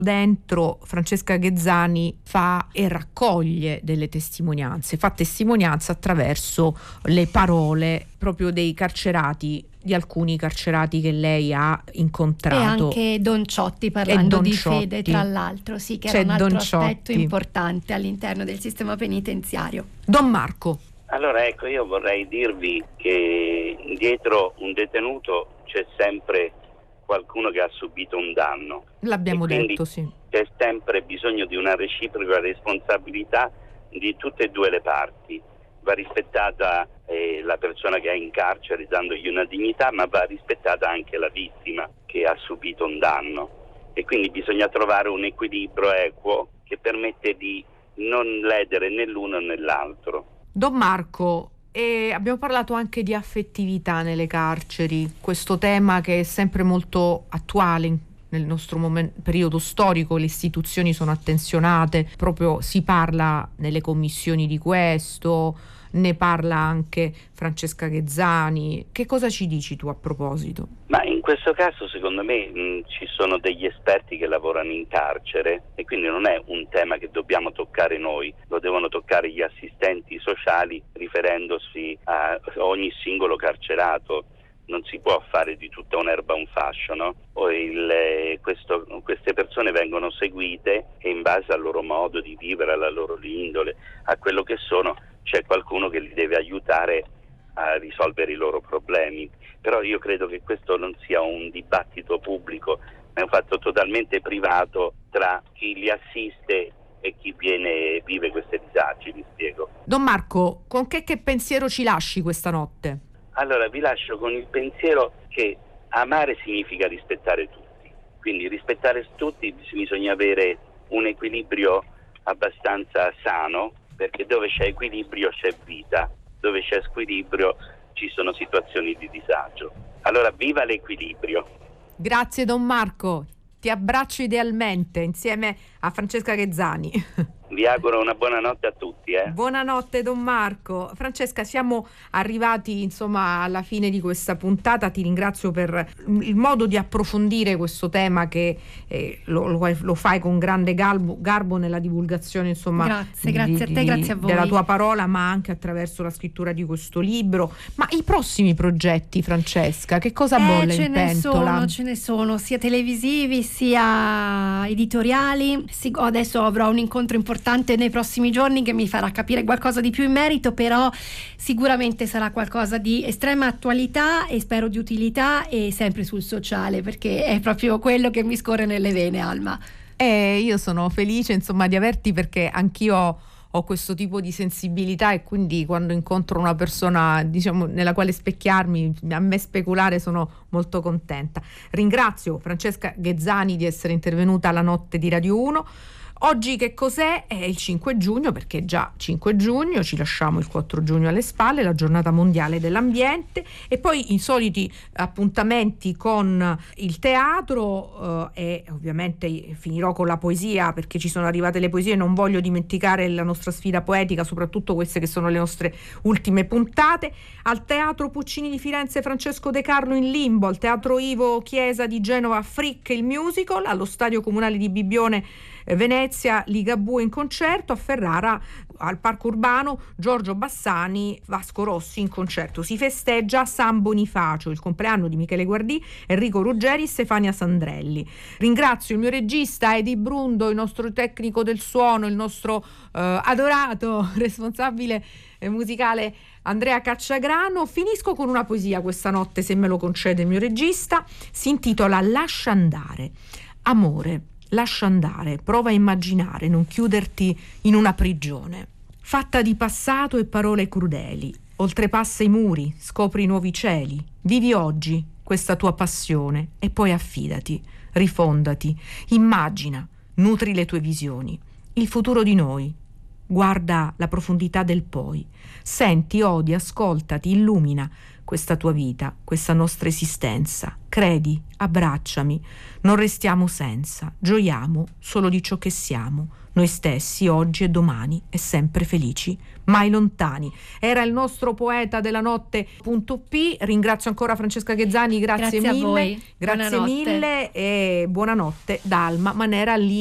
Dentro Francesca Ghezzani fa e raccoglie delle testimonianze, fa testimonianza attraverso le parole proprio dei carcerati, di alcuni carcerati che lei ha incontrato. E anche Don Ciotti, parlando di fede, tra l'altro, sì, che era un altro aspetto importante all'interno del sistema penitenziario. Don Marco. Allora, ecco, io vorrei dirvi che dietro un detenuto c'è sempre qualcuno che ha subito un danno. L'abbiamo detto, sì. C'è sempre bisogno di una reciproca responsabilità di tutte e due le parti. Va rispettata la persona che è in carcere dandogli una dignità, ma va rispettata anche la vittima che ha subito un danno. E quindi bisogna trovare un equilibrio equo che permette di non ledere né l'uno né l'altro. Don Marco, abbiamo parlato anche di affettività nelle carceri, questo tema che è sempre molto attuale nel nostro periodo storico. Le istituzioni sono attenzionate, proprio si parla nelle commissioni di questo, ne parla anche Francesca Ghezzani. Che cosa ci dici tu a proposito? Ma in questo caso secondo me ci sono degli esperti che lavorano in carcere e quindi non è un tema che dobbiamo toccare noi, lo devono toccare gli assistenti sociali riferendosi a ogni singolo carcerato. Non si può fare di tutta un'erba un fascio, no? Queste persone vengono seguite e in base al loro modo di vivere, alla loro indole, a quello che sono, c'è qualcuno che li deve aiutare a risolvere i loro problemi. Però io credo che questo non sia un dibattito pubblico, ma è un fatto totalmente privato tra chi li assiste e chi vive queste disagi, vi spiego. Don Marco, con che pensiero ci lasci questa notte? Allora, vi lascio con il pensiero che amare significa rispettare tutti. Quindi rispettare tutti bisogna avere un equilibrio abbastanza sano, perché dove c'è equilibrio c'è vita, dove c'è squilibrio ci sono situazioni di disagio. Allora, viva l'equilibrio. Grazie Don Marco, ti abbraccio idealmente insieme a Francesca Ghezzani. Vi auguro una buona notte a tutti. Buonanotte Don Marco. Francesca, siamo arrivati alla fine di questa puntata. Ti ringrazio per il modo di approfondire questo tema che lo fai con grande garbo nella divulgazione grazie a te, grazie a voi della tua parola, ma anche attraverso la scrittura di questo libro. Ma i prossimi progetti, Francesca, che cosa bolle in pentola? Ce ne sono sia televisivi sia editoriali. Adesso avrò un incontro importante nei prossimi giorni che mi farà capire qualcosa di più in merito, però sicuramente sarà qualcosa di estrema attualità e spero di utilità, e sempre sul sociale, perché è proprio quello che mi scorre nelle vene, Alma. Io sono felice di averti, perché anch'io ho questo tipo di sensibilità e quindi quando incontro una persona nella quale specchiarmi, a me speculare, sono molto contenta. Ringrazio Francesca Ghezzani di essere intervenuta alla notte di Radio 1. Oggi che cos'è? È il 5 giugno, perché è già 5 giugno, ci lasciamo il 4 giugno alle spalle, la giornata mondiale dell'ambiente, e poi i soliti appuntamenti con il teatro, e ovviamente finirò con la poesia, perché ci sono arrivate le poesie. Non voglio dimenticare la nostra sfida poetica, soprattutto queste che sono le nostre ultime puntate. Al Teatro Puccini di Firenze Francesco De Carlo in Limbo, al Teatro Ivo Chiesa di Genova Frick il musical, allo Stadio Comunale di Bibbione Venezia Ligabue in concerto, a Ferrara al Parco Urbano Giorgio Bassani Vasco Rossi in concerto. Si festeggia San Bonifacio, il compleanno di Michele Guardì, Enrico Ruggeri, Stefania Sandrelli. Ringrazio il mio regista Edi Brundo, il nostro tecnico del suono, il nostro adorato responsabile musicale Andrea Cacciagrano. Finisco con una poesia questa notte, se me lo concede il mio regista. Si intitola Lascia andare. Amore, lascia andare, prova a immaginare, non chiuderti in una prigione. Fatta di passato e parole crudeli, oltrepassa i muri, scopri nuovi cieli. Vivi oggi questa tua passione e poi affidati, rifondati, immagina, nutri le tue visioni. Il futuro di noi guarda la profondità del poi, senti, odi, ascoltati, illumina questa tua vita, questa nostra esistenza. Credi, abbracciami, non restiamo senza, gioiamo solo di ciò che siamo, noi stessi, oggi e domani, e sempre felici, mai lontani. Era il nostro poeta della notte.p. Ringrazio ancora Francesca Ghezzani, grazie mille. A voi. Grazie Buonanotte. mille e buonanotte da Alma Manera lì